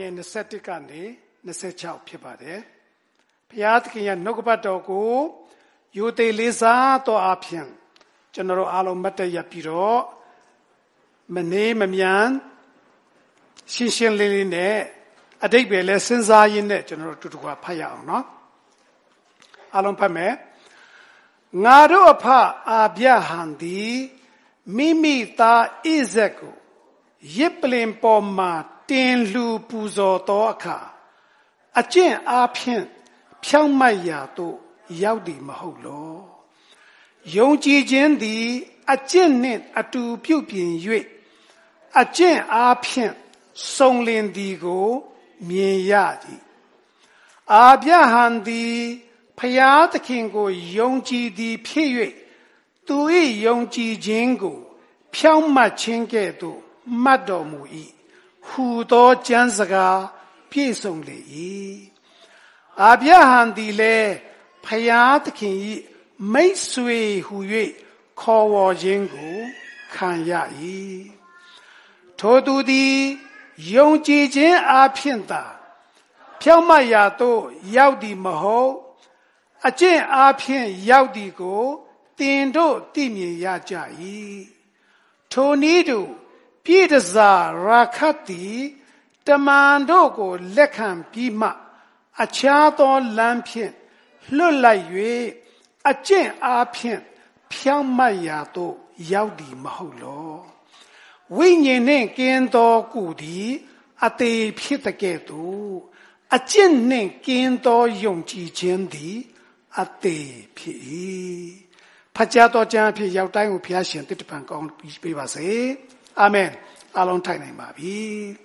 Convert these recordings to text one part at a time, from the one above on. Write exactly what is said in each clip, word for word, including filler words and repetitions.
ငယ်twenty-oneကနေtwenty-sixဖြစ်ပါတယ်ဘုရားသခင်ရဲ့နှုတ်ကပတ်တော်ကိုယိုသေလေးစားတော်အဖြစ်ကျွန်တော်အားလုံးမတ်တရပြီးတော့မနေမမြန်ရှင်းရှင်းလင်းလင်းနဲ့အတိတ်ပဲလဲစဉ်းစားရင်းနဲ့ကျွန်တော်တို့တူတူကဖတ်ရအောင်နော်အားလုံးဖတ်မယ်ငါတို့အဖအာဗျဟန်သည်မိမိသားဣဇက်ကိုရစ်ပလင်ပေါ်မှာတင်လှူပူဇော်သောအခါအကျင့်အားဖြင့်ဖြောင့်မတ်ရာသို့ရောက်သည်မဟုတ်လောယုံကြည်ခြင်းသည်အကျင့်နှင့်အတူပြုပြင်၍အကျင့်အားဖြင့်စုံလင်သည်ကိုမြင်ရသည်အာဗျဟန်သည်ဖျားသခင်ကိုယုံကြည်သည်ဖြစ်၍သူ၏ယုံကြည်ခြင်းကိုဖြောင့်မတ်ခြင်းကဲ့သို့မှတ်တော်မူ၏ဟူသောကျမ်းစကားပြည့်စုံလေ၏အာဗျဟန်သည်လည်းဖျားသခင်၏မိတ်ဆွေဟူ၍ခေါ်ဝေါ်ခြင်းကိုခံရ၏ထိုသူသည်ယုံကြည်ခြင်းအားဖြင့်သာဖြောင့်မတ်ရာသို့ရောက်သည်မဟုတ်အကျင့်အားဖြင့်ရောက်သည်ကိုသင်တို့သိမြင်ရကြ၏ထိုနည်းတူပြည့်တစားရာခတ်သည်တမန်တို့ကိုလက်ခံပြီးမှအခြားသောလမ်းဖြင့်လွတ်လိုက်၍အကျင့်အားဖြင့်ဖြောင့်မတ်ရာသို့ရောက်သည်မဟုတ်လောဝိညာဉ်နှင့်ကင်းသောကိုယ်သည်အသေးဖြစ်တဲ့ကဲ့သို့အကျင့်နှင့်ကင်းသောယုံကြည်ခြင်းသည်အသေးဖြစ်၏ဖတ်ကြားတော်ကျမ်းဖြစ်ရောက်တိုင်းကိုဘုရားရှင်တည်တပံကောင်းပြီးပေးပါစေအာမင်အလုံးထိုင်နိုင်ပါပြီ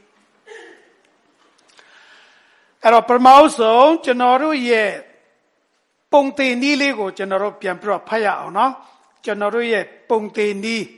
အဲ့တော့ပထမဆုံးကျွန်တော်တို့ရဲ့ပုံသင်နည်းလေးကိုကျွန်တော်တို့ပြန်ပြီးတော့ဖတ်ရအောင်နော်ကျွန်တော်တို့ရဲ့ပုံသင်နည်း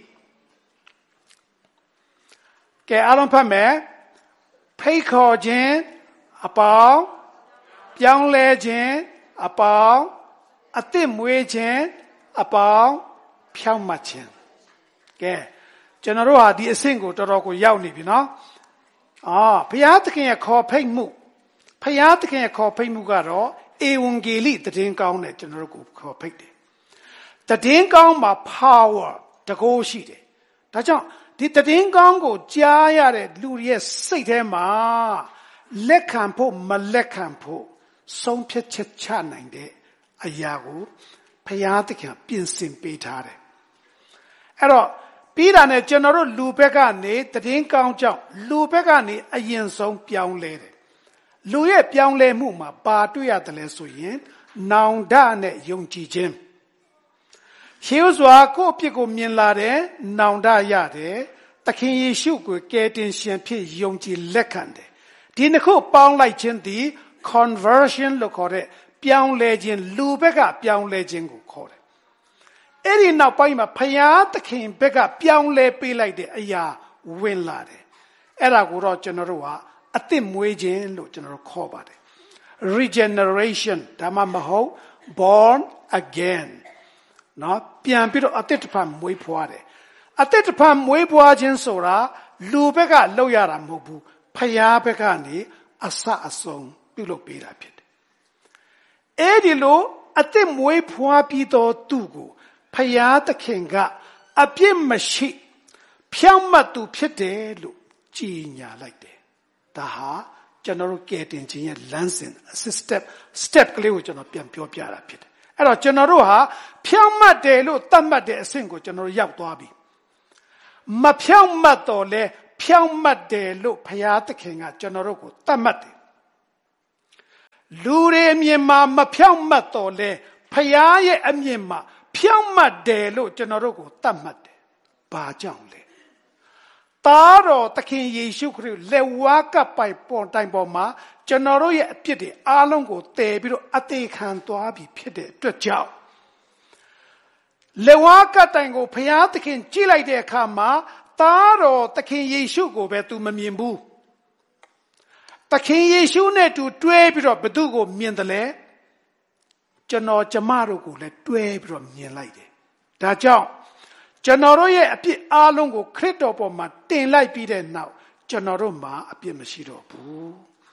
ကဲအားလုံးဖတ်မယ်ဖိတ်ခေါ်ခြင်းအပေါင်းပြောင်းလဲခြင်းအပေါင်းအသစ်မွေးခြင်းအပေါင်းဖြောင့်မတ်ခြင်းကဲကျွန်တော်တို့ဟာဒီအဆင့်ကိုတော်တော်ကိုရောက်နေပြီနော်အာဘုရားသခင်ရဲ့ခေါ်ဖိတ်မှုဘုရားသခင်ရဲ့ခေါ်ဖိတ်မှုကတော့ဧဝံဂေလိတည်င်းကောင်းတယ်ကျွန်တော်တို့ကိုခေါ်ဖိတ်တယ်တည်င်းကောင်းမှာ power တကိုးရှိတယ်ဒါကြောင့်ဒီတည်င်းကောင်းကိုကြားရတဲ့လူရဲ့စိတ်ထဲမှာလက်ခံဖို့မလက်ခံဖို့ဆုံးဖြတ်ချက်ချနိုင်တဲ့အရာကိုဘုရားသခင်ပြင်ဆင်ပေးထားတယ်အဲ့တော့ပြီးတာနဲ့ကျွန်တော်တို့လူဘက်ကနေတည်င်းကောင်းကြောင့်လူဘက်ကနေအရင်ဆုံးပြောင်းလဲတယ်လူရဲ့ပြောင်းလဲမှုမှာပါတွေ့ရတယ်လဲဆိုရင်နောင်တနဲ့ယုံကြည်ခြင်းရှေးဥစွာကိုယ့်အပြစ်ကိုမြင်လာတယ်နောင်တရတယ်သခင်ယေရှုကိုကယ်တင်ရှင်ဖြစ်ယုံကြည်လက်ခံတယ်ဒီနှစ်ခုပေါင်းလိုက်ခြင်းသည် conversion လို့ခေါ်တဲ့ပြောင်းလဲခြင်းလူဘက်ကပြောင်းလဲခြင်းကိုခေါ်တယ်အဲ့ဒီနောက်ပိုင်းမှာဖယားသခင်ဘက်ကပြောင်းလဲပေးလိုက်တဲ့အရာဝင်လာတယ်အဲ့ဒါကိုတော့ကျွန်တော်တို့ကအသစ်မွေးခြင်းလို့ကျွန်တော်တို့ခေါ်ပါတယ် regeneration ဒါမှမဟုတ် born again နော်ပြန်ပြီးတော့အသစ်တစ်ဖန်မွေးဖွားတယ်အသစ်တစ်ဖန်မွေးဖွားခြင်းဆိုတာလူဘက်ကလုပ်ရတာမဟုတ်ဘူးဖယားဘက်ကနေအစအဆုံးပြုလုပ်ပေးတာဖြစ်တယ်အဲ့ဒီလိုအသစ်မွေးဖွားပြီးတော့သူ့ကိုဖယားသခင်ကအပြစ်မရှိဖြောင့်မတ်သူဖြစ်တယ်လို့ကြီးညာလိုက်တယ်ဒါဟာကျွန်တော်တို့ကယ်တင်ခြင်းရဲ့လမ်းစဉ် step step ကလေးကိုကျွန်တော်ပြန်ပြောပြတာဖြစ်တယ်အဲ့တော့ကျွန်တော်တို့ဟာဖြောင့်မတ်တယ်လို့သတ်မှတ်တဲ့အဆင့်ကိုကျွန်တော်တို့ရောက်သွားပြီမဖြောင့်မတ်တော့လဲဖြောင့်မတ်တယ်လို့ဘုရားသခင်ကကျွန်တော်တို့ကိုသတ်မှတ်တယ်လူတွေအမြင်မှာမဖြောင့်မတ်တော့လဲဘုရားရဲ့အမြင်မှာဖြောင့်မတ်တယ်လို့ကျွန်တော်တို့ကိုသတ်မှတ်တယ်ဘာကြောင့်လဲသားတော်သခင်ယေရှုခရစ်လက်ဝါးကပ်ပိုင်ပေါ်တိုင်ပေါ်မှာကျွန်တော်တို့ရဲ့အပြစ်တွေအားလုံးကိုတည်ပြီးတော့အသေးခံသွားပြီဖြစ်တဲ့အတွက်ကြောင့်လက်ဝါးကပ်တိုင်ကိုဘုရားသခင်ကြည့်လိုက်တဲ့အခါမှာသားတော်သခင်ယေရှုကိုပဲသူမမြင်ဘူးသခင်ယေရှုနဲ့သူတွဲပြီးတော့ဘသူကိုမြင်တယ်လဲကျွန်တော်ကျမတို့ကိုလည်းတွဲပြီးတော့မြင်လိုက်တယ်ဒါကြောင့်ကျွန်တော်တို့ရဲ့အပြစ်အားလုံးကိုခရစ်တော်ပေါ်မှာတင်လိုက်ပြီးတဲ့နောက်ကျွန်တော်တို့မှာအပြစ်မရှိတော့ဘူး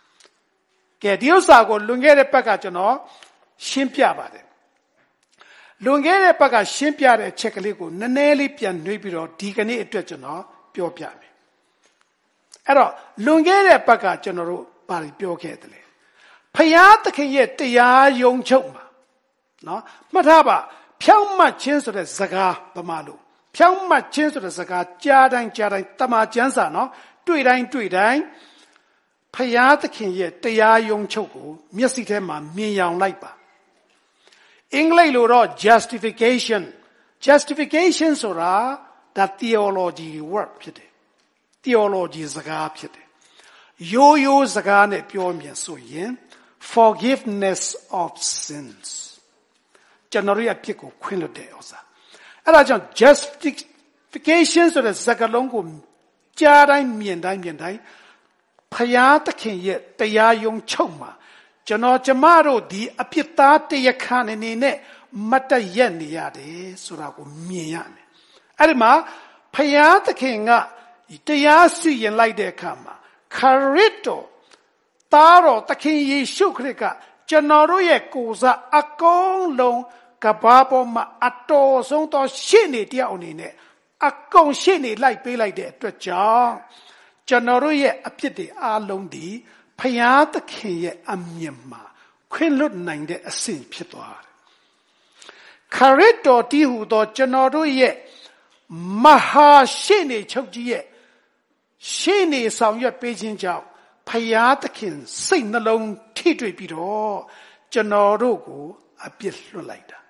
ကဲဒီဥစ္စာကိုလွန်ခဲ့တဲ့ဘက်ကကျွန်တော်ရှင်းပြပါတယ်လွန်ခဲ့တဲ့ဘက်ကရှင်းပြတဲ့အချက်ကလေးကိုနည်းနည်းလေးပြန်နှွေးပြီးတော့ဒီကနေ့အတွက်ကျွန်တော်ပြောပြမယ်အဲ့တော့လွန်ခဲ့တဲ့ဘက်ကကျွန်တော်တို့ဘာပြောခဲ့တယ်လဲဖယားသခင်ရဲ့တရားယုံချုပ်မှာနော်မှတ်ထားပါဖြောင့်မတ်ခြင်းဆိုတဲ့စကားဗမာလိုဖြောင့်မတ်ခြင်းဆိုတဲ့စကားကြားတိုင်းကြားတိုင်းတမန်ကျမ်းစာနော်တွေ့တိုင်းတွေ့တိုင်းဖယားသခင်ရဲ့တရားယုံချုပ်ကိုမျက်စိထဲမှာမြင်ရောင်လိုက်ပါအင်္ဂလိပ်လိုတော့ justification justification ဆိုတာဒါ theology word ဖြစ်တယ် theology စကားဖြစ်တယ်ရိုးရိုးစကားနဲ့ပြောမြင်ဆိုရင် forgiveness of sins ကျွန်တော်ရဲ့အဖြစ်ကိုခွင့်လွှတ်တဲ့ဥစ္စာအဲ့ဒါကြောင့် justification ဆိုတဲ့စကားလုံးကိုကြားတိုင်းမြင်တိုင်းမြင်တိုင်းဖယားသခင်ရဲ့တရားယုံချုပ်မှာကျွန်တော်ကျမတို့ဒီအပြစ်သားတရားခံအနေနဲ့မတ်တရက်နေရတယ်ဆိုတာကိုမြင်ရမယ်အဲ့ဒီမှာဖယားသခင်ကတရားစီရင်လိုက်တဲ့အခါမှာခရစ်တော်သားတော်သခင်ယေရှုခရစ်ကကျွန်တော်တို့ရဲ့ကိုယ်စားအကုန်လုံးကဘာပေါ်မှာအတော်ဆုံးသောရှေ့နေတယောက်အနေနဲ့အကုန်ရှေ့နေလိုက်ပေးလိုက်တဲ့အတွက်ကြောင့်ကျွန်တော်တို့ရဲ့အဖြစ်တွေအားလုံးဒီဖယားသခင်ရဲ့အမြင်မှာခွင့်လွတ်နိုင်တဲ့အဆင့်ဖြစ်သွားတယ်ခရစ်တော်တည်ဟူသောကျွန်တော်တို့ရဲ့မဟာရှေ့နေချုပ်ကြီးရဲ့ရှေ့နေဆောင်ရွက်ပေးခြင်းကြောင့်ဖယားသခင်စိတ်နှလုံးထိတွေ့ပြီးတော့ကျွန်တော်တို့ကိုအပြစ်လွတ်လိုက်တာ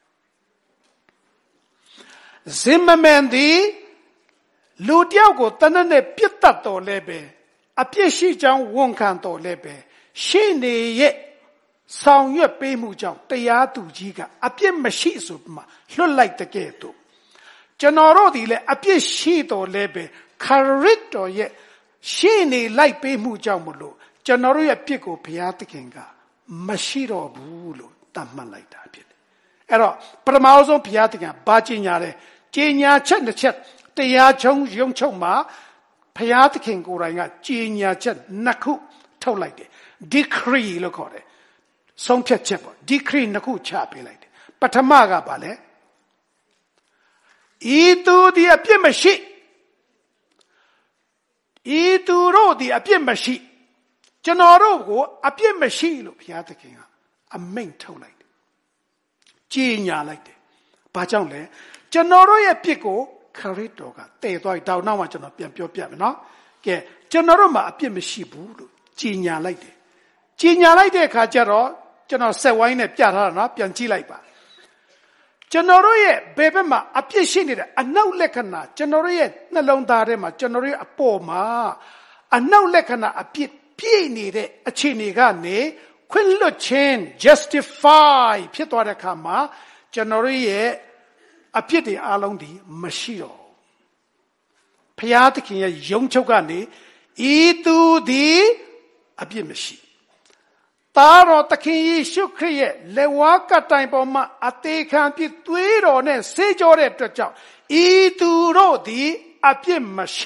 ဇင်မမန်ဒီလူတယောက်ကိုတနက်နဲ့ပြစ်တတ်တော်လဲပဲအပြစ်ရှိကြောင်းဝန်ခံတော်လဲပဲရှေ့နေရဲ့ဆောင်ရွက်ပေးမှုကြောင့်တရားသူကြီးကအပြစ်မရှိဆိုမှလွတ်လိုက်တဲ့ကဲ့သို့ကျွန်တော်တို့ဒီလဲအပြစ်ရှိတော်လဲပဲခရစ်တော်ရဲ့ရှေ့နေလိုက်ပေးမှုကြောင့်မလို့ကျွန်တော်တို့ရဲ့ပြစ်ကိုဘုရားသခင်ကမရှိတော့ဘူးလို့တတ်မှတ်လိုက်တာဖြစ်တယ်အဲ့တော့ပထမဆုံးဘုရားသခင်ဘာကြီးညာလဲကြီးညာချက်တစ်ချက်တရားချုံယုံချုပ်မှာဘုရားသခင်ကိုယ်တိုင်ကကြီးညာချက်နှစ်ခုထုတ်လိုက်တယ် decree လို့ခေါ်တယ်ဆုံးဖြတ်ချက်ပေါ့ decree နှစ်ခုချပေးလိုက်တယ်ပထမကဘာလဲဤသူဒီအပြစ်မရှိဤသူတို့ဒီအပြစ်မရှိကျွန်တော်တို့ကိုအပြစ်မရှိလို့ဘုရားသခင်ကအမိန့်ထုတ်လိုက်တယ်ကြီးညာလိုက်တယ်ဘာကြောင့်လဲကျွန်တော်တို့ရဲ့ပြစ်ကိုခရစ်တော်ကတည်သွားပြီတောင်းနောက်မှကျွန်တော်ပြန်ပြောပြမယ်နော်ကဲကျွန်တော်တို့မှာအပြစ်မရှိဘူးလို့ကြီးညာလိုက်တယ်ကြီးညာလိုက်တဲ့အခါကျတော့ကျွန်တော်ဆက်ဝိုင်းနဲ့ပြထားတာနော်ပြန်ကြည့်လိုက်ပါကျွန်တော်တို့ရဲ့ဘယ်ဘက်မှာအပြစ်ရှိနေတဲ့အနောက်လက္ခဏာကျွန်တော်တို့ရဲ့နှလုံးသားထဲမှာကျွန်တော်တို့ရဲ့အပေါ်မှာအနောက်လက္ခဏာအပြစ်ပြည့်နေတဲ့အခြေအနေကနေခွင့်လွှတ်ခြင်း justify ဖြစ်သွားတဲ့အခါမှာကျွန်တော်တို့ရဲ့အပြစ်တွေအလုံးဒီမရှိတော့ဘုရားသခင်ရဲ့ယုံချုပ်ကနေဤသူသည်အပြစ်မရှိသားတော်သခင်ယေရှုခရစ်ရဲ့လက်ဝါးကတိုင်ပေါ်မှာအသေးခံပြီးသွေးတော်နဲ့ဆေးကြောတဲ့အတွက်ကြောင့်ဤသူတို့သည်အပြစ်မရှိ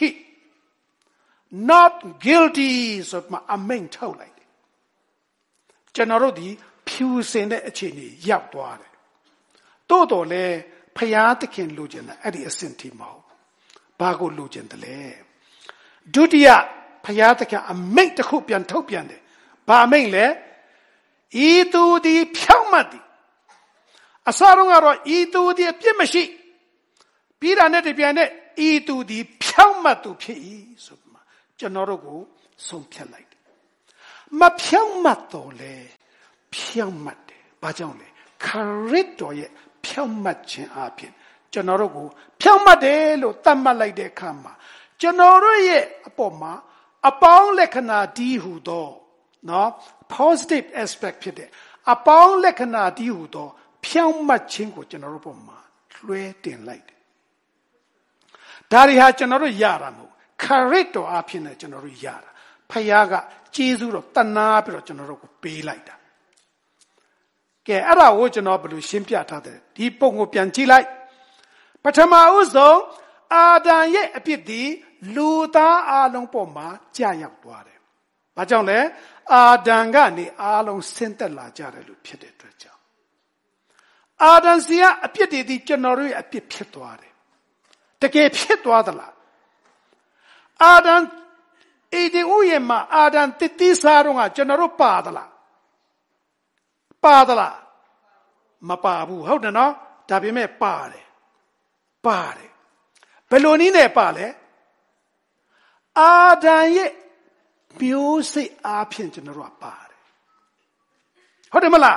not guilty ဆိုမှအမိန့်ထုတ်လိုက်တယ်ကျွန်တော်တို့ဒီဖြူစင်တဲ့အခြေအနေရောက်သွားတယ်တိုးတော်လဲဖယားသခင်လိုချင်တာအဲ့ဒီအဆင့်ထိမဟုတ်ဘာကိုလိုချင်တယ်လဲဒုတိယဖယားသခင်အမိန့်တစ်ခုပြန်ထုတ်ပြန်တယ်ဘာအမိန့်လဲဤသူသည်ဖြောင့်မတ်သည်အစတော့ကတော့ဤသူသည်အပြစ်မရှိပြီးတာနဲ့တပြန်နဲ့ဤသူသည်ဖြောင့်မတ်သူဖြစ်၏ဆိုပြီးမှကျွန်တော်တို့ကိုဆုံးဖြတ်လိုက်တယ်မဖြောင့်မတ်တော့လေဖြောင့်မတ်တယ်ဘာကြောင့်လဲခရစ်တော်ရဲ့ဖြောင့်မတ်ခြင်းအပြင်ကျွန်တော်တို့ကိုဖြောင့်မတ်တယ်လို့သတ်မှတ်လိုက်တဲ့အခါမှာကျွန်တော်တို့ရဲ့အပေါ်မှာအပေါင်းလက္ခဏာဒီဟူသောနော် positive aspect ဖြစ်တယ်အပေါင်းလက္ခဏာဒီဟူသောဖြောင့်မတ်ခြင်းကိုကျွန်တော်တို့ပေါ်မှာလွှဲတင်လိုက်တယ်ဒါတွေဟာကျွန်တော်တို့ရတာမဟုတ်ခရစ်တော်အဖြစ်နဲ့ကျွန်တော်တို့ရတာဖခင်ကကျေးဇူးတော်တနာပြီးတော့ကျွန်တော်တို့ကိုပေးလိုက်တာကဲအဲ့ဒါကိုကျွန်တော်ဘယ်လိုရှင်းပြထားတယ်ဒီပုံကိုပြန်ကြည့်လိုက်ပထမဦးဆုံးအာဒံရဲ့အဖြစ်ဒီလူသားအလုံးပေါ်မှာကြာရောက်သွားတယ်ဘာကြောင့်လဲအာဒံကနေအားလုံးဆင်းသက်လာကြတယ်လို့ဖြစ်တဲ့အတွက်ကြောင့်အာဒံစီကအပြစ်တွေဒီကျွန်တော်တို့ရဲ့အပြစ်ဖြစ်သွားတယ်တကယ်ဖြစ်သွားသလားအာဒံအေဒီဥယျာဉ်မှာအာဒံတတိစားတော့ကကျွန်တော်တို့ပါသလားပါသလားမပါဘူးဟုတ်တယ်နော်ဒါပေမဲ့ပါတယ်ပါတယ်ဘယ်လိုနည်းနဲ့ပါလဲအာဒံရဲ့မျိုးစိတ်အားဖြင့်ကျွန်တော်တို့ကပါတယ်ဟုတ်တယ်မလား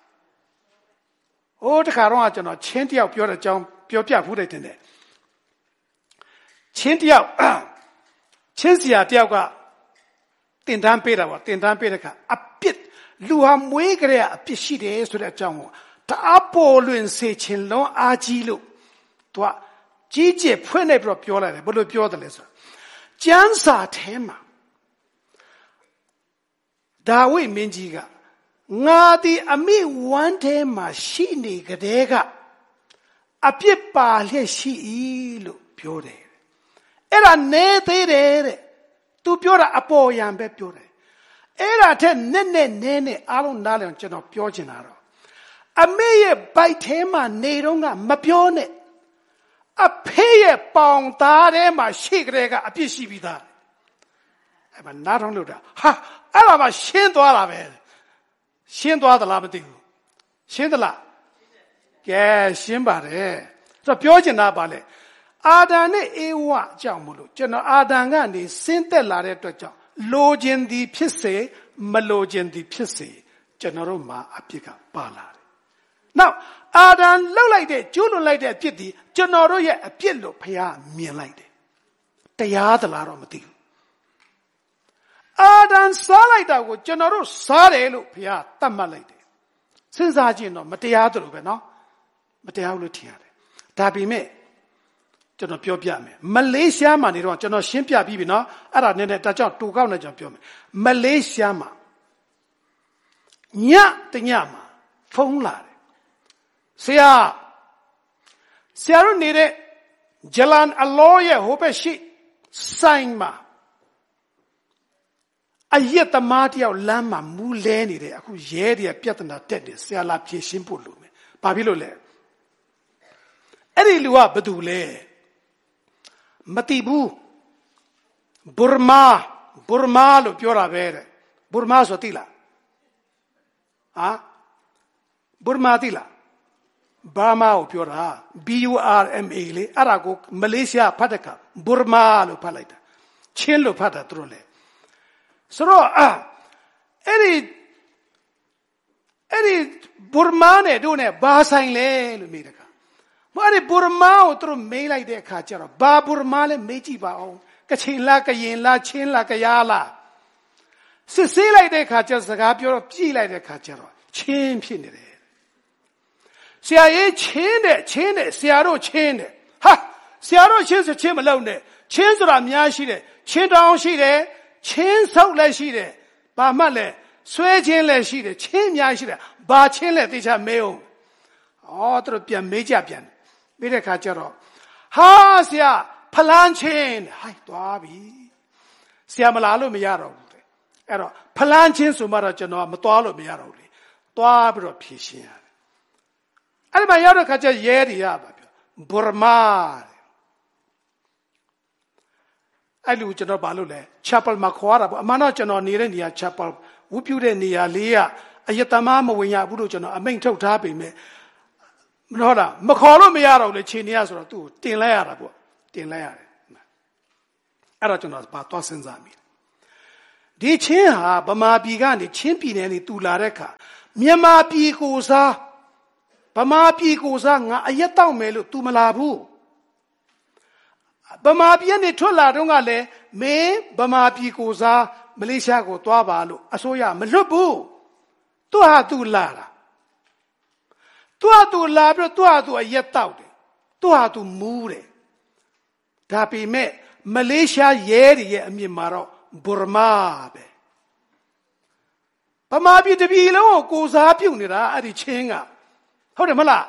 ဟိုတခါတော့ကျွန်တော်ချင်းတယောက်ပြောတဲ့အကြောင်းပြောပြဘူးတယ်တင်တယ်ချင်းတယောက်ချင်းစီယာတယောက်ကတင်တန်းပေးတာပေါ့တင်တန်းပေးတဲ့အခါအပြစ်လူဟာမွေးကြတဲ့အပြစ်ရှိတယ်ဆိုတဲ့အကြောင်းကိုတအားပေါ်လွင်စေခြင်းလုံးအားကြီးလို့သူကကြီးကျယ်ဖွင့်နေပြီးတော့ပြောလိုက်တယ်ဘယ်လိုပြောတယ်လဲဆိုတော့ကျမ်းစာထဲမှာဒါဝိမင်းကြီးကငါဒီအမိဝမ်းထဲမှာရှိနေကြတဲ့ကအပြစ်ပါလျက်ရှိ၏လို့ပြောတယ်အဲ့ဒါနေသေးတယ်တဲ့သူပြောတာအပေါ်ယံပဲပြောတယ်အဲ့ဒါထက်နဲ့နဲ့နဲနဲ့အားလုံးနားလည်အောင်ကျွန်တော်ပြောချင်တာတော့အမေရဲ့ဗိုက်ထဲမှာနေတော့ကမပြောနဲ့အဖေရဲ့ပေါင်သားထဲမှာရှိကြတဲ့ကအပြစ်ရှိပြီးသားအဲ့မှာနားထောင်လို့တာဟာအဲ့ဒါမှရှင်းသွားတာပဲရှင်းသွားသလားမသိဘူးရှင်းသလားကဲရှင်းပါတယ်ဆိုတော့ပြောချင်တာပါလေအာဒံနဲ့အေဝါကြောင့်မလို့ကျွန်တော်အာဒံကနေဆင်းသက်လာတဲ့အတွက်ကြောင့်လိုခြင်းသည်ဖြစ်စေမလိုခြင်းသည်ဖြစ်စေကျွန်တော်တို့မှာအပြစ်ကပါလာတယ်။နောက်အာဒံလှုပ်လိုက်တဲ့ကျူးလွန်လိုက်တဲ့အပြစ်သည်ကျွန်တော်တို့ရဲ့အပြစ်လို့ဘုရားမြင်လိုက်တယ်။တရားသလားတော့မသိဘူး။အာဒံစားလိုက်တာကိုကျွန်တော်တို့စားတယ်လို့ဘုရားသတ်မှတ်လိုက်တယ်။စဉ်းစားကြည့်တော့မတရားသလိုပဲနော်။မတရားလို့ထင်ရတယ်။ဒါပေမဲ့ကျွန်တော်ပြောပြမယ်မလေးရှားမှာနေတော့ကျွန်တော်ရှင်းပြပြီးပြီနော်အဲ့ဒါနဲ့ဒါကြောင့်တူကောက်နေကျွန်တော်ပြောမယ်မလေးရှားမှာညတညမှာဖုန်းလာတယ်ဆရာဆရာတို့နေတဲ့ဂျလန်အလောရဲ့ဟိုဘက်ရှိဆိုင်မှာအရက်သမားတယောက်လမ်းမှာမူးလဲနေတယ်အခုရဲတွေကပြဿနာတက်တယ်ဆရာလာဖြေရှင်းဖို့လိုမယ်ဘာဖြစ်လို့လဲအဲ့ဒီလူကဘာတူလဲမတိဘူးဘူမာဘူမာလို့ပြောတာပဲတဲ့ဘူမာဆိုတိလားဟာဘူမာတိလားဘာမာကိုပြောတာ B U R M A လေအဲ့ဒါကိုမလေးရှားဖတ်တဲ့ကဘူမာလို့ဖတ်လိုက်တာချင်းလို့ဖတ်တာသူတို့လေဆိုတော့အဲ့ဒီအဲ့ဒီဘူမာနဲ့တို့နဲ့ဘာဆိုင်လဲလို့မေးတဲ့ဘာလဲဘူမာကိုသူတို့မေးလိုက်တဲ့အခါကျတော့ဘာဘူမာလဲမေးကြည့်ပါအောင်ကချင်လားကရင်လားချင်းလားကယားလားစစ်ဆေးလိုက်တဲ့အခါကျစကားပြောတော့ကြည့်လိုက်တဲ့အခါကျတော့ချင်းဖြစ်နေတယ်ဆရာကြီးချင်းတဲ့ချင်းတဲ့ဆရာတို့ချင်းတဲ့ဟာဆရာတို့ချင်းဆိုချင်းမလုံးနဲ့ချင်းဆိုတာအများရှိတယ်ချင်းတောင်ရှိတယ်ချင်းဆုပ်လည်းရှိတယ်ဘာမှလည်းဆွဲချင်းလည်းရှိတယ်ချင်းအများရှိတယ်ဘာချင်းလဲသိချမေးအောင်ဩသူတို့ပြန်မေးကြပြန်ပြီးတဲ့ခါကျတော့ဟာဆရာဖလန်းချင်းဟိုက်သွားပြီဆရာမလာလို့မရတော့ဘူးတဲ့အဲ့တော့ဖလန်းချင်းဆိုမှတော့ကျွန်တော်မသွားလို့မရတော့ဘူးလေသွားပြီးတော့ဖြေရှင်းရတယ်အဲ့ဒီမှာရောက်တဲ့ခါကျရဲတွေရပါပြောဘူမာအဲ့လူကျွန်တော်ဘာလို့လဲ chapel မှာခေါ်တာပေါ့အမှန်တော့ကျွန်တော်နေတဲ့နေရာ chapel ဝုပြုတဲ့နေရာလေးကအယတမမဝင်ရဘူးလို့ကျွန်တော်အမိန့်ထုတ်ထားပေမဲ့မဟုတ်လားမခေါ်လို့မရတော့လေခြေနေရဆိုတော့သူ့ကိုတင်လိုက်ရတာပေါ့တင်လိုက်ရတယ်အဲ့တော့ကျွန်တော်ဘာသွားစဉ်းစားမိဒီချင်းဟာဗမာပြည်ကနေချင်းပြည်နယ်နေတူလာတဲ့အခါမြန်မာပြည်ကိုစားဗမာပြည်ကိုစားငါအရက်တောက်မယ်လို့ तू မလာဘူးဗမာပြည်ကနေထွက်လာတော့ကလည်းမင်းဗမာပြည်ကိုစားမလေးရှားကိုသွားပါလို့အစိုးရမလွတ်ဘူးသူဟာသူလာတာသူဟာသူလာပြီးတော့သူဟာသူအရက်တောက်တယ်သူဟာသူမူးတယ်ဒါပေမဲ့မလေးရှားရဲတွေရဲ့အမြင်မှာတော့ဘူမာပဲဗမာပြည်တပြည်လုံးကိုကိုစားပြုတ်နေတာအဲ့ဒီချင်းကဟုတ်တယ်မလား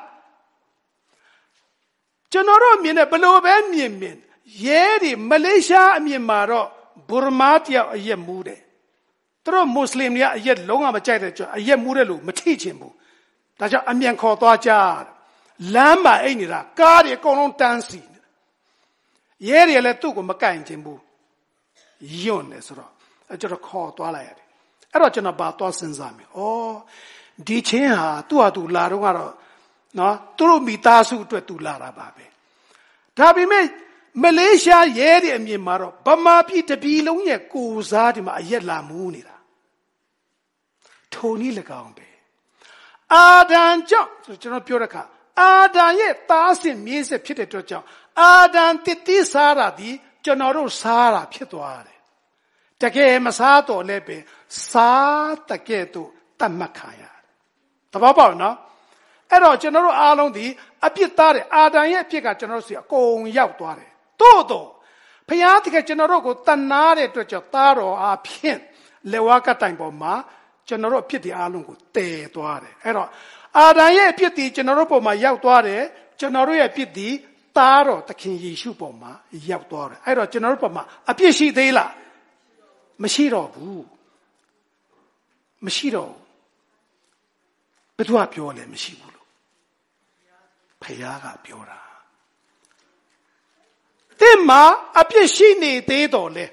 ကျွန်တော်တို့မြင်တယ်ဘလို့ပဲမြင်မြင်ရဲတွေမလေးရှားအမြင်မှာတော့ဘူမာတယောက်အရက်မူးတယ်သူတို့မွတ်စလင်တွေကအရက်လုံးဝမကြိုက်တဲ့ကြောင့်အရက်မူးတဲ့လူမထိချင်ဘူးဒါကြောင့်အမြန်ခေါ်သွားကြလမ်းမှာအိတ်နေတာကားတွေအကုန်လုံးတန်းစီရဲတွေလည်းသူ့ကိုမကန့်ချင်ဘူးယွန်းနေဆိုတော့အဲ့ကျတော့ခေါ်သွားလိုက်ရတယ်အဲ့တော့ကျွန်တော်ဘာသွားစဉ်းစားမယ်ဩဒီချင်းဟာသူ့ဟာသူလာတော့ကတော့နော်သူတို့မိသားစုအတွက်သူလာတာပါပဲဒါပေမဲ့မလေးရှားရဲတွေအမြင်မှာတော့ဗမာပြည်တပြည်လုံးရဲ့ကိုစားဒီမှာအရက်လာမူးနေတာထုံနည်း၎င်းပဲအာဒံကြောင့်ကျွန်တော်ပြောတဲ့အခါအာဒံရဲ့သားစစ်မြေးစစ်ဖြစ်တဲ့အတွက်ကြောင့်အာဒံတတိစားတာဒီကျွန်တော်တို့စားတာဖြစ်သွားတယ်တကယ်မစားတော့လည်းပဲစားတကယ်တော့တတ်မှတ်ခံရတယ်တဘောပေါက်နော်အဲ့တော့ကျွန်တော်တို့အားလုံးဒီအပြစ်သားတယ်အာဒံရဲ့အပြစ်ကကျွန်တော်တို့စီအကုန်ရောက်သွားတယ်သို့တော့ဘုရားသခင်ကျွန်တော်တို့ကိုတဏှာတဲ့အတွက်ကြောင့်သားတော်အားဖြင့်လေဝါကတိုင်ပေါ်မှာကျွန်တော်တို့အပြစ်တွေအားလုံးကိုတည်သွားတယ်အဲ့တော့အာဒံရဲ့အပြစ်တွေကျွန်တော်တို့ပေါ်မှာရောက်သွားတယ်ကျွန်တော်တို့ရဲ့အပြစ်တွေသားတော်သခင်ယေရှုပေါ်မှာရောက်သွားတယ်အဲ့တော့ကျွန်တော်တို့ပေါ်မှာအပြစ်ရှိသေးလားမရှိတော့ဘူးမရှိတော့ဘယ်သူကပြောလဲမရှိဘူးလို့ဘုရားကပြောတာတဲ့မှာအပြစ်ရှိနေသေးတော်လဲ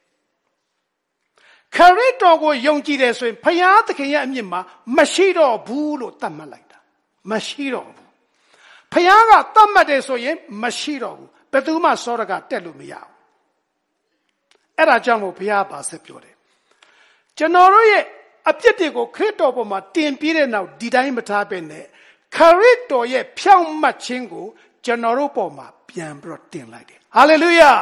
ခရစ်တော်ကိုယုံကြည်တယ်ဆိုရင်ဘုရားသခင်ရဲ့အမြင့်မှာမရှိတော့ဘူးလို့သတ်မှတ်လိုက်တာမရှိတော့ဘူးဘုရားကသတ်မှတ်တယ်ဆိုရင်မရှိတော့ဘူးဘယ်သူမှစောရကတက်လို့မရဘူးအဲ့ဒါကြောင့်မို့ဘုရားပါဆက်ပြောတယ်ကျွန်တော်တို့ရဲ့အပြစ်တွေကိုခရစ်တော်ပေါ်မှာတင်ပြီးတဲ့နောက်ဒီတိုင်းမထားပဲနဲ့ခရစ်တော်ရဲ့ဖြောင့်မတ်ခြင်းကိုကျွန်တော်တို့ပေါ်မှာပြန်ပြီးတော့တင်လိုက်တယ် Hallelujah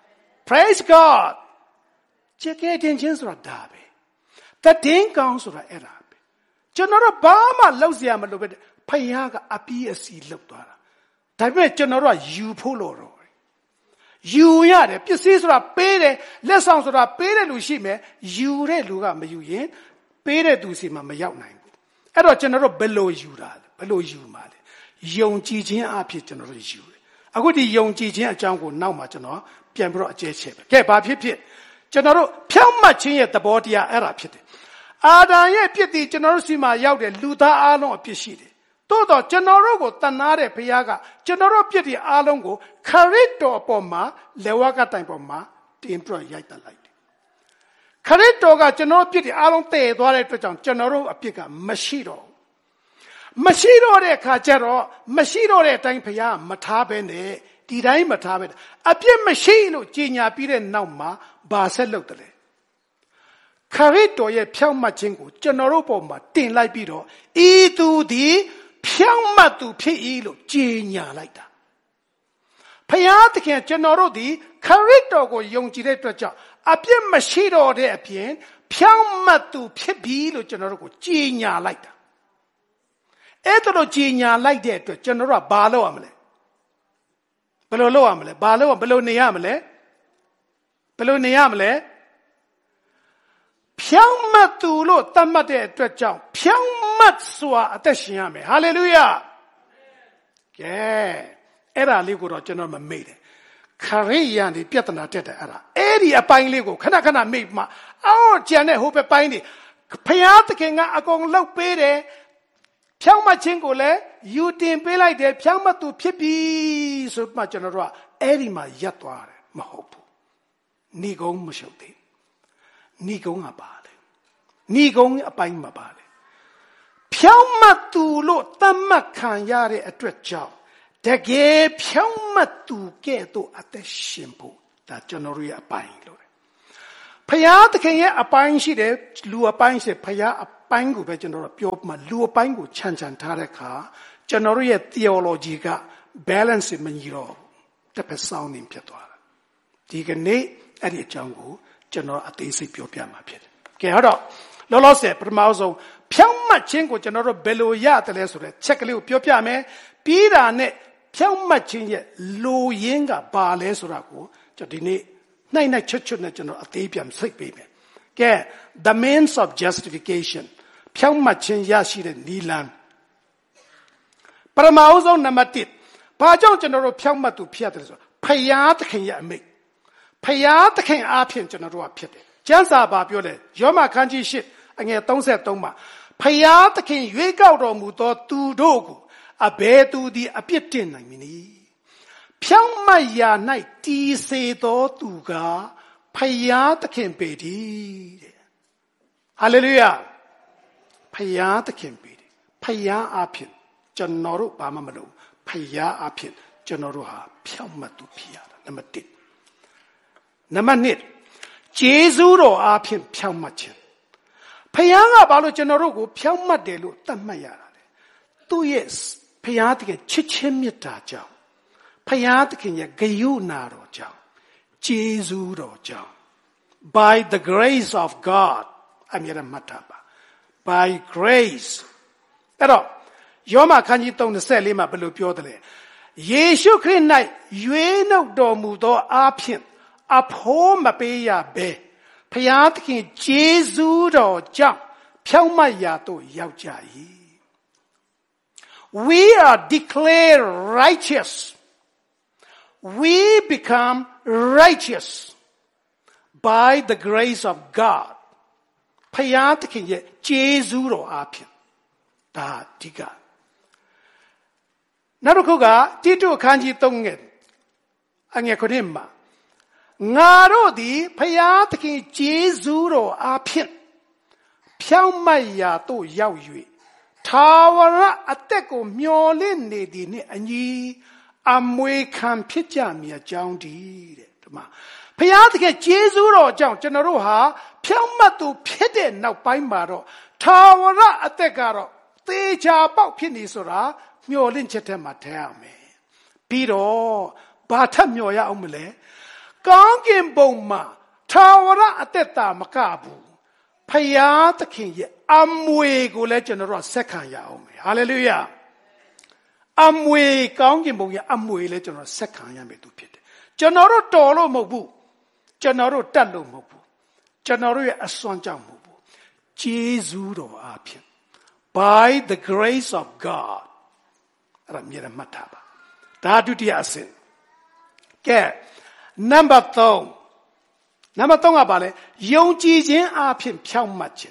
Praise God ကျေးဇူးတင်ခြင်းဆိုတာဒါပဲတည်င်းကောင်းဆိုတာအဲ့ဒါပဲကျွန်တော်တို့ဘာမှလုပ်စရာမလိုပဲဖယားကအပီးအစီလုပ်သွားတာဒါပေမဲ့ကျွန်တော်တို့ကယူဖို့လို့တော့ယူရတယ်ပစ္စည်းဆိုတာပေးတယ်လက်ဆောင်ဆိုတာပေးတဲ့လူရှိမယ်ယူတဲ့လူကမယူရင်ပေးတဲ့သူစီမှာမရောက်နိုင်ဘူးအဲ့တော့ကျွန်တော်တို့ဘယ်လိုယူတာလဲဘယ်လိုယူမှာလဲယုံကြည်ခြင်းအဖြစ်ကျွန်တော်တို့ယူတယ်အခုဒီယုံကြည်ခြင်းအကြောင်းကိုနောက်မှကျွန်တော်ပြန်ပြီးတော့အကျဉ်းချက်ပဲကဲဘာဖြစ်ဖြစ်ကျွန်တော်တို့ဖြောင့်မတ်ခြင်းရဲ့သဘောတရားအဲ့ဒါဖြစ်တယ်အာဒံရဲ့ပြစ်တီကျွန်တော်တို့စီမှာရောက်တယ်လူသားအားလုံးအပြစ်ရှိတယ်တိုးတော့ကျွန်တော်တို့ကိုတဏှာတဲ့ဘုရားကကျွန်တော်တို့ပြစ်တီအားလုံးကိုခရစ်တော်အပေါ်မှာလေဝါကတိုင်ပေါ်မှာတင်ပြရိုက်တက်လိုက်တယ်ခရစ်တော်ကကျွန်တော်ပြစ်တီအားလုံးတည်သွားတဲ့အတွက်ကြောင့်ကျွန်တော်တို့အပြစ်ကမရှိတော့မရှိတော့တဲ့အခါကျတော့မရှိတော့တဲ့အတိုင်းဘုရားမထားဘဲနဲ့ဒီတိုင်းမထားပဲအပြစ်မရှိလို့ကြီးညာပြီးတဲ့နောက်မှာဘာဆက်လုပ်တယ်လဲခရစ်တော်ရဲ့ဖြောင့်မတ်ခြင်းကိုကျွန်တော်တို့ပေါ်မှာတင်လိုက်ပြီးတော့ဤသူသည်ဖြောင့်မတ်သူဖြစ်၏လို့ကြီးညာလိုက်တာဘုရားသခင်ကျွန်တော်တို့သည်ခရစ်တော်ကိုယုံကြည်တဲ့အတွက်ကြောင့်အပြစ်မရှိတော့တဲ့အပြင်ဖြောင့်မတ်သူဖြစ်ပြီလို့ကျွန်တော်တို့ကိုကြီးညာလိုက်တာအဲ့ဒါလို့ကြီးညာလိုက်တဲ့အတွက်ကျွန်တော်တို့ကဘာလုပ်ရမလဲဘယ်လိုလုပ်ရမလဲဘာလုပ်ဘယ်လိုနေရမလဲဘယ်လိုနေရမလဲဖြောင့်မတ်သူလို့သတ်မှတ်တဲ့အတွက်ကြောင့်ဖြောင့်မတ်စွာအသက်ရှင်ရမယ်ဟာလေလုယာကဲအဲ့ဒါလေးကိုတော့ကျွန်တော်မမေ့တယ်ခရိယာန်ဒီပြဿနာတက်တယ်အဲ့ဒါအဲ့ဒီအပိုင်းလေးကိုခဏခဏမေ့မှအော်ကျန်တဲ့ဟိုဘက်ပိုင်းနေဘုရားသခင်ကအကုန်လှုပ်ပေးတယ်ဖြောင့်မတ်ခြင်းကိုလည်းယူတင်ပေးလိုက်တယ်ဖြောင့်မတ်သူဖြစ်ပြီဆိုမှကျွန်တော်တို့ကအဲ့ဒီမှာရပ်သွားတယ်မဟုတ်ဘူးဏိကုံးမရှုပ်သေးဏိကုံးကပါလေဏိကုံးအပိုင်းမှာပါလေဖြောင့်မတ်သူလို့သတ်မှတ်ခံရတဲ့အတွက်ကြောင့်တကယ်ဖြောင့်မတ်သူကဲ့သို့အသက်ရှင်ဖို့ဒါကျွန်တော်တို့ရဲ့အပိုင်းလို့ဖယားသခင်ရဲ့အပိုင်းရှိတယ်လူအပိုင်းရှိဖယားအပိုင်းကိုပဲကျွန်တော်တို့ပြောမှလူအပိုင်းကိုခြံခြံထားတဲ့အခါကျွန်တော်တို့ရဲ့ theology က balance မညီတော့တစ်ဖက်ဆောင်းနေဖြစ်သွားတာဒီကနေ့အဲ့ဒီအကြောင်းကိုကျွန်တော်အသေးစိတ်ပြောပြမှာဖြစ်တယ်ကဲဟုတ်တော့လောလောဆယ်ပထမဆုံးဖြောင့်မတ်ခြင်းကိုကျွန်တော်တို့ဘယ်လိုရတယ်လဲဆိုတဲ့ချက်ကလေးကိုပြောပြမယ်ပြီးတာနဲ့ဖြောင့်မတ်ခြင်းရဲ့လိုရင်းကဘာလဲဆိုတာကိုကျွန်တော်ဒီနေ့နှိုက်နှိုက်ချွတ်ချွတ်နဲ့ကျွန်တော်အသေးပြန်စိတ်ပေးမယ်ကဲ the means of justification ဖြောင့်မတ်ခြင်းရရှိတဲ့နိလန်းပထမဆုံးနံပါတ်တစ်ဘာကြောင့်ကျွန်တော်တို့ဖြောင့်မတ်သူဖြစ်ရတယ်ဆိုဖယားသခင်ရဲ့အမိန့်ဖယားသခင်အားဖြင့်ကျွန်တော်တို့ကဖြစ်တယ်ကျမ်းစာဘာပြောလဲယောမခန်းကြီးရှစ်အငယ်သုံးဆယ်သုံးမှာဖယားသခင်ရွေးကောက်တော်မူသောသူတို့ကိုအဘယ်သူသည်အပြစ်တင်နိုင်မည်နည်းဖြောင့်မတ်ရာ၌တည်စေသောသူကဖယားသခင်ပေတည်းတဲ့ဟာလေလုယာဖယားသခင်ပေတည်းဖယားအဖြစ်ကျွန်တော်တို့ဘာမှမလုပ်ဖယားအဖြစ်ကျွန်တော်တို့ဟာဖြောင့်မတ်သူဖြစ်ရတာနံပါတ်တစ်နံပါတ်နှစ်ဂျေဇုတော်အဖြစ်ဖြောင့်မတ်ခြင်းဖယားကဘာလို့ကျွန်တော်တို့ကိုဖြောင့်မတ်တယ်လို့သတ်မှတ်ရတာလဲသူ့ရဲ့ဖယားတကယ်ချစ်ချင်းမေတ္တာကြောင့်ဖယားသခင်ရဲ့ဂရုဏာတော်ကြောင့်ဂျေဇုတော်ကြောင့် by the grace of God အမြဲတမ်းမှတ်ထားပါ by grace အဲ့တော့ယောမခန်းကြီးသုံးလေးမှာဘယ်လိုပြောတယ်လဲယေရှုခရစ်၌ရွေးနှုတ်တော်မူသောအားဖြင့်အဖို့မပေးရဘဲဖယားသခင်ဂျေဇုတော်ကြောင့်ဖြောင့်မတ်ရာသို့ရောက်ကြ၏We are declared righteous. We become righteous by the grace of God. ဖယားသခင်ရဲ့ဂျေဇုတော်အားဖြင့်ဒါဒီကနောက်တစ်ခုကတိတုအခန်းကြီးသုံးငယ်အငယ်ခုနှစ်မှာငါတို့သည်ဖယားသခင်ဂျေဇုတော်အားဖြင့်ဖြောင့်မတ်ရာသို့ရောက်၍ထာဝရအသက်ကိုမျှော်လင့်နေသည်နှင့်အညီအမွေခံဖြစ်ကြမည်အကြောင်းတည်းတဲ့ဒီမှာဘုရားသခင်ကျေးဇူးတော်ကြောင့်ကျွန်တော်တို့ဟာဖြောင့်မတ်သူဖြစ်တဲ့နောက်ပိုင်းမှာတော့ထာဝရအသက်ကတော့သေချာပေါက်ဖြစ်နေဆိုတာမျှော်လင့်ချက်ထဲမှာထည့်ရမယ်ပြီးတော့ဘာထပ်မျှော်ရအောင်မလဲကောင်းကင်ဘုံမှာထာဝရအသက်တာမကဘူးဖယားသခင်ရဲ့အမွေကိုလည်းကျွန်တော်တို့ဆက်ခံရအောင်မယ်ဟာလေလုယာအမွေကောင်းကင်ဘုံရဲ့အမွေလည်းကျွန်တော်ဆက်ခံရမယ်သူဖြစ်တယ်ကျွန်တော်တို့တော်လို့မဟုတ်ဘူးကျွန်တော်တို့တတ်လို့မဟုတ်ဘူးကျွန်တော်တို့ရဲ့အစွမ်းကြောင့်မဟုတ်ဘူးဂျေဇုတော်အားဖြင့် by the grace of God အဲ့ဒါမြေမှတ်ထားပါဒါဒုတိယအဆင့်ကဲ number threeနံပါတ်သုံးကပါလဲယုံကြည်ခြင်းအဖြစ်ဖြောင့်မတ်ခြင်း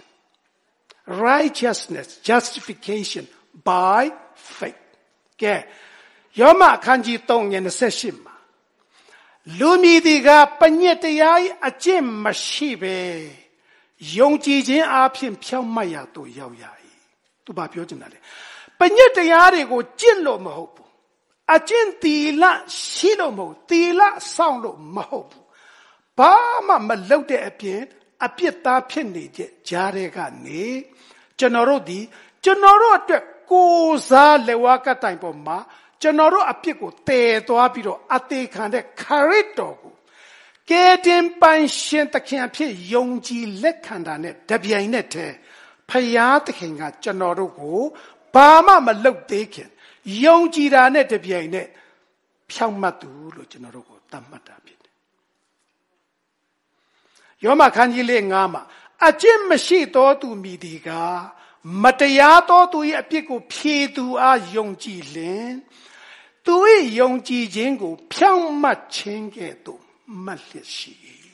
righteousness justification by faith ကဲယောမအခန်းကြီးသုံးငယ်ยี่สิบแปดမှာလူမည်ဒီကပညတ်တရား၏အကျင့်မရှိပဲယုံကြည်ခြင်းအဖြစ်ဖြောင့်မတ်ရာသို့ရောက်ရ၏သူဘာပြောချင်တာလဲပညတ်တရားတွေကိုကျင့်လို့မဟုတ်ဘူးအကျင့်သီလရှိလို့မဟုတ်သီလဆောင်လို့မဟုတ်ဘူးဘာမှမလုပ်တဲ့အပြင်အပြစ်သားဖြစ်နေတဲ့ကြားတဲ့ကနေကျွန်တော်တို့ဒီကျွန်တော်တို့အတွက်ကိုယ်စားလက်ဝါးကတိုင်ပေါ်မှာကျွန်တော်တို့အပြစ်ကိုတည်သွားပြီးတော့အသေးခံတဲ့ခရစ်တော်ကိုကယ်တင်ပိုင်ရှင်သခင်အဖြစ်ယုံကြည်လက်ခံတာနဲ့တပြိုင်နက်တည်းဖယားသခင်ကကျွန်တော်တို့ကိုဘာမှမလုပ်သေးခင်ယုံကြည်တာနဲ့တပြိုင်နက်ဖြောင့်မတ်သူလို့ကျွန်တော်တို့ကိုသတ်မှတ်တာဖြစ်ယောမခန်းကြီးလေးငါးမှာအကျင့်မရှိသောသူမိဒီကမတရားသောသူ၏အပြစ်ကိုဖြေသူအားယုံကြည်လင်သူ၏ယုံကြည်ခြင်းကိုဖြောင့်မတ်ခြင်းကဲ့သို့မှတ်လျက်ရှိ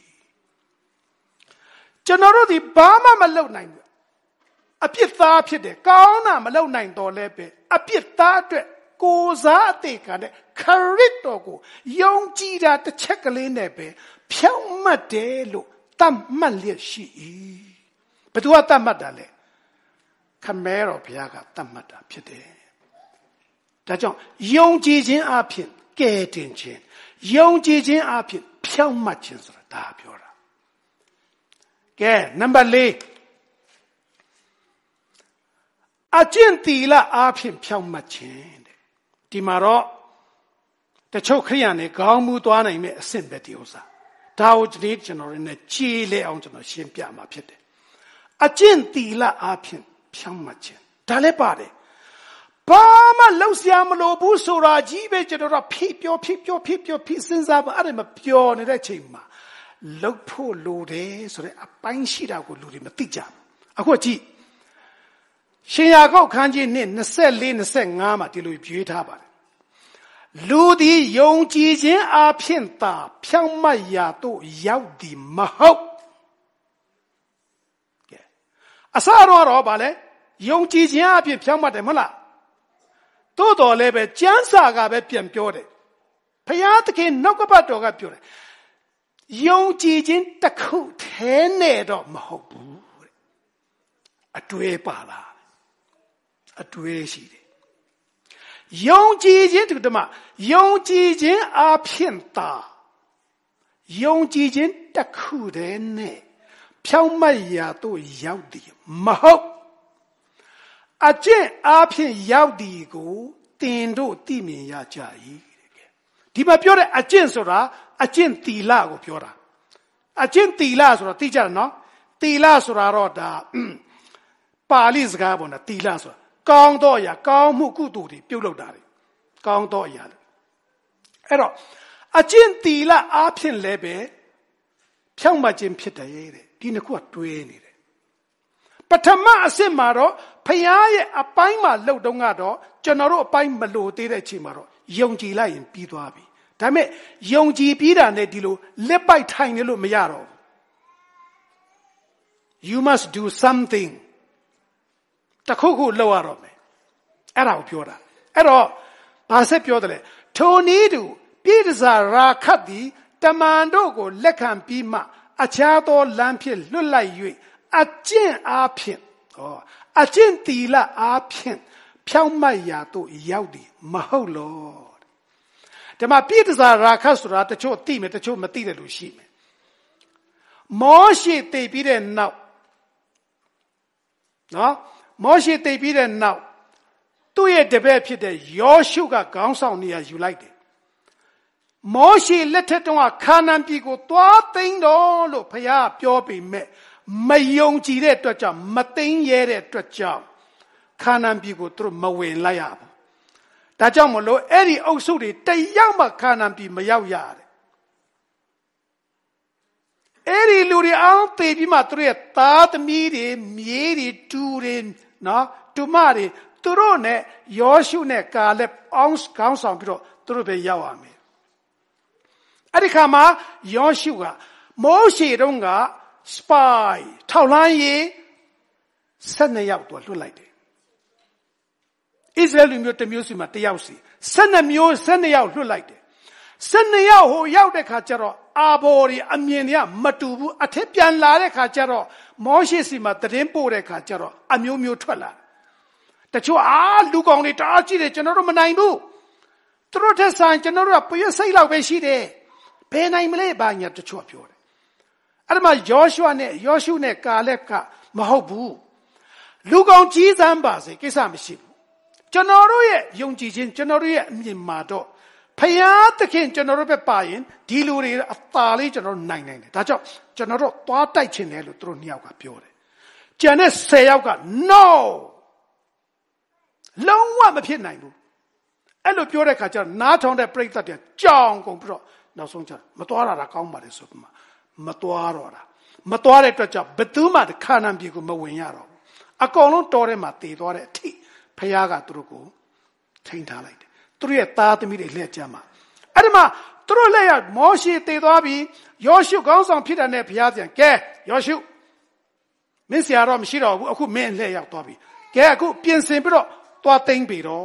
ကျွန်တော်တို့ဒီဘာမှမလုပ်နိုင်ဘူးအပြစ်သားဖြစ်တယ်ကောင်းတာမလုပ်နိုင်တော့လဲပဲအပြစ်သားအတွက်ကိုယ်စားအသေးခံတဲ့ခရစ်တော်ကိုယုံကြည်တာတစ်ချက်ကလေးနဲ့ပဲဖြောင့်မတ်တယ်လို့တတ်မှတ်လျက်ရှိ၏ဘယ်သူကတတ်မှတ်တာလဲခမဲတော်ဘုရားကတတ်မှတ်တာဖြစ်တယ်ဒါကြောင့်ယုံကြည်ခြင်းအဖြစ်ကယ်တင်ခြင်းယုံကြည်ခြင်းအဖြစ်ဖြောင့်မတ်ခြင်းဆိုတာဒါပြောတာကဲနံပါတ်၄အကျင့်သီလအဖြစ်ဖြောင့်မတ်ခြင်းတဲ့ဒီမှာတော့တချို့ခရိယာန်တွေခေါင်းမူသွားနိုင်မဲ့အဆင့်ပဲဒီဥစ္စာဒါကိုဒီနေ့ကျွန်တော်ရင်းနဲ့ကြည်လေအောင်ကျွန်တော်ရှင်းပြမှာဖြစ်တယ်အကျင့်သီလအဖြစ်ဖြောင့်မတ်ခြင်းဒါလည်းပါတယ်ဘာမှလောက်စရာမလိုဘူးဆိုတာကြီးပဲကျွန်တော်တို့ဖြည့်ပြောဖြည့်ပြောဖြည့်ပြောဖြည့်စဉ်းစားပါအဲ့ဒါမပြောနေတဲ့ချိန်မှာလောက်ဖို့လိုတယ်ဆိုတဲ့အပိုင်းရှိတာကိုလူတွေမသိကြဘူးအခုကြည့်ရှင်ယာကုပ်ခန်းကြီးနှစ်ยี่สิบสี่ ยี่สิบห้าမှာဒီလိုပြေးထားပါတယ်လူသည်ယုံကြည်ခြင်းအဖြစ်သာဖြောင့်မတ်ရာသို့ရောက်သည်မဟုတ်အစတော့တော့ဗာလေယုံကြည်ခြင်းအပြင်ဖြောင့်မတ်တယ်မဟုတ်လားသို့တော်လည်းပဲကျမ်းစာကပဲပြန်ပြောတယ်ဖျားသခင်နှုတ်ကပတ်တော်ကပြောတယ်ယုံကြည်ခြင်းတစ်ခုတည်းနဲ့တော့မဟုတ်ဘူးအတွေ့ပါလားအတွေ့ရှိတယ်ယုံကြည်ခြင်းတူတမယုံကြည်ခြင်းအဖြစ်သာယုံကြည်ခြင်းတစ်ခုတည်းနဲ့ဖြောင့်မတ်ရာသို့ရောက်သည်မဟုတ်အကျင့်အဖြစ်ရောက်သည်ကိုတင်တို့သိမြင်ရကြ၏ဒီမှာပြောတဲ့အကျင့်ဆိုတာအကျင့်တီလကိုပြောတာအကျင့်တီလဆိုတာသိကြတယ်နော်တီလဆိုတာတော့ဒါပါဠိစကားပေါ့နော်တီလဆိုတာကောင်းသောအရာကောင်းမှုကုသိုလ်တွေပြုလုပ်တာတွေကောင်းသောအရာအဲ့တော့အကျင့်တီလအားဖြင့်လည်းပဲဖြောင့်မတ်ခြင်းဖြစ်တယ်တဲ့ဒီနှစ်ခုကတွဲနေတယ်ပထမအစစ်မှာတော့ဖခင်ရဲ့အပိုင်းမှာလှုပ်တုံးကတော့ကျွန်တော်တို့အပိုင်းမလို့သေးတဲ့အချိန်မှာတော့ယုံကြည်လိုက်ရင်ပြီးသွားပြီဒါပေမဲ့ယုံကြည်ပြီးတာနဲ့ဒီလိုလက်ပိုက်ထိုင်နေလို့မရတော့ဘူး you must do something တခုခုလုပ်ရတော့မယ်အဲ့ဒါကိုပြောတာအဲ့တော့ဘာဆက်ပြောတယ်လဲထိုနည်းတူပြည်တစားရာခတ်သည်တမန်တို့ကိုလက်ခံပြီးမှအခြားသောလမ်းဖြင့်လွတ်လိုက်၍အကျင့်အားဖြင့်ဟောအကျင့်တီလအားဖြင့်ဖြောင့်မတ်ရာသို့ရောက်သည်မဟုတ်လောဒီမှာပြည်တစားရာခတ်ဆိုတာတချို့သိမယ်တချို့မသိတယ်လို့ရှိမယ်မောရှေတည်ပြီးတဲ့နောက်နော်မောရှေတည်ပြီးတဲ့နောက်သူ့ရဲ့တပည့်ဖြစ်တဲ့ယောရှုကခေါင်းဆောင်နေရာယူလိုက်တယ်မောရှေလက်ထက်တုန်းကခါနာန်ပြည်ကိုသွားသိမ်းတော်လို့ဘုရားပြောပေမဲ့မယုံကြည်တဲ့အတွက်ကြောင့်မသိမ်းရဲတဲ့အတွက်ကြောင့်ခါနာန်ပြည်ကိုသူတို့မဝင်လိုက်ရဘူးဒါကြောင့်မလို့အဲ့ဒီအုပ်စုတွေတယောက်မှခါနာန်ပြည်မရောက်ရတယ်အဲ့ဒီလူတွေအောင်သိပြီးမှသူတို့ရဲ့သားသမီးတွေမြေးတွေတူတွေနော်တူမတွေသူတို့နဲ့ယောရှုနဲ့ကာလက်အောင်ခေါင်းဆောင်ပြီးတော့သူတို့ပဲရောက်ရမယ်အဲ့ဒီခါမှာယောရှုကမောရှေတုန်းက spy ထောက်လှမ်းရေးဆယ်နှစ်ယောက်တော့လွတ်လိုက်တယ်ဣသရေလလူမျိုးတစ်မျိုးစီမှာတစ်ယောက်စီဆယ်နှစ်မျိုးဆယ်နှစ်ယောက်လွတ်လိုက်တယ်ဆယ်နှစ်ယောက်ဟိုရောက်တဲ့ခါကျတော့အာဘော်တွေအမြင်တွေကမတူဘူးအထက်ပြန်လာတဲ့ခါကျတော့မောရှေစီမှာတရင်ပို့တဲ့ခါကျတော့အမျိုးမျိုးထွက်လာတချို့အာလူကောင်တွေတအားကြည့်တယ်ကျွန်တော်တို့မနိုင်ဘူးသူတို့ထက်ဆိုင်ကျွန်တော်တို့ကပြည့်စိတ်လောက်ပဲရှိတယ်ဘယ်နိုင်မလဲဘာညာတချို့ပြောတယ်အဲ့ဒါမှယောရှုနဲ့ယောရှုနဲ့ကာလက်ကမဟုတ်ဘူးလူကောင်ကြီးစမ်းပါစေကိစ္စမရှိဘူးကျွန်တော်တို့ရဲ့ယုံကြည်ခြင်းကျွန်တော်တို့ရဲ့အမြင်မှာတော့ဖယားသခင်ကျွန်တော်တို့ပဲပါရင်ဒီလူတွေအသာလေးကျွန်တော်တို့နိုင်နိုင်တယ်ဒါကြောင့်ကျွန်တော်တို့သွားတိုက်ချင်တယ်လို့သူတို့နှစ်ယောက်ကပြောတယ်ကျန်တဲ့ဆယ်ယောက်က no လုံးဝမဖြစ်နိုင်ဘူးအဲ့လိုပြောတဲ့ခါကျတော့နားထောင်တဲ့ပရိသတ်တွေကြောင်ကုန်ပြီးတော့နောက်ဆုံးကျမသွားတာကောင်းပါလေဆိုပြီးမှမသွားတော့တာမသွားတဲ့အတွက်ကြောင့်ဘယ်သူမှခါနာန်ပြည်ကိုမဝင်ရတော့ဘူးအကောင်လုံးတော်ထဲမှာတည်သွားတဲ့အထိဖယားကသူတို့ကိုထိန်းထားလိုက်တယ်သူတို့ရဲ့သားသမီးတွေလက်ကျမ်းမှာအဲ့ဒီမှာသူတို့လက်ရမောရှေတည်သွားပြီးယောရှုခေါင်းဆောင်ဖြစ်တဲ့နဲ့ဘုရားပြန်ကဲယောရှုမင်းဆရာတော့မရှိတော့ဘူးအခုမင်းလက်ရောက်သွားပြီကဲအခုပြင်ဆင်ပြီးတော့သွားသိမ်းပြီတော့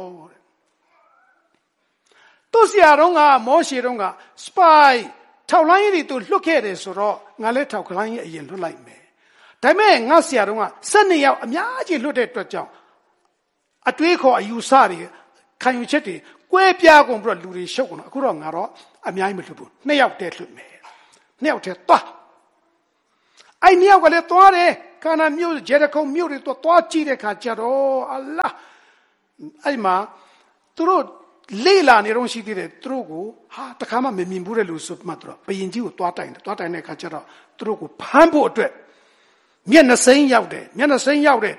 သူဆရာတော်ကမောရှေတော်က spy ထောက်လိုင်းရီသူလွတ်ခဲ့တယ်ဆိုတော့ငါလည်းထောက်လိုင်းရီအရင်လွတ်လိုက်မယ်ဒါပေမဲ့ငါဆရာတော်ကဆယ်နှစ်ယောက်အများကြီးလွတ်တဲ့အတွက်ကြောင့်အတွေးခေါ်အယူဆတွေခံယူချက်တွေကွဲပြားကုန်ပြီးတော့လူတွေရှုပ်ကုန်တော့အခုတော့ငါတော့အများကြီးမလွတ်ဘူးနှစ်ယောက်တည်းလွတ်မယ်နှစ်ယောက်တည်းသွားအဲ့နှစ်ယောက်ကလည်းသွားတယ်ကာနာမြို့ဂျေရခုံမြို့တွေသွားသွားကြည့်တဲ့ခါကျတော့အလ္လာဟ်အဲ့မှာသူတို့လေ့လာနေတော့ရှိသေးတယ်သူတို့ကိုဟာတခါမှမမြင်ဘူးတဲ့လူဆိုမှသူတို့ဘယင်ကြီးကိုသွားတိုင်တယ်သွားတိုင်တဲ့အခါကျတော့သူတို့ကိုဖမ်းဖို့အတွက်မျက်နှာစိမ်းရောက်တယ်မျက်နှာစိမ်းရောက်တယ်